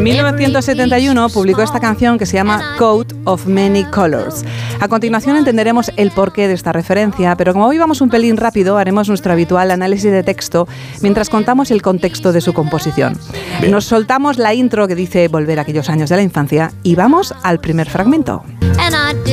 1971 publicó esta canción que se llama Coat of Many Colors. A continuación entenderemos el porqué de esta referencia, pero como hoy vamos un pelín rápido, haremos nuestro habitual análisis de texto mientras contamos el contexto de su composición. Bien. Nos soltamos la intro que dice volver a aquellos años de la infancia y vamos al primer fragmento.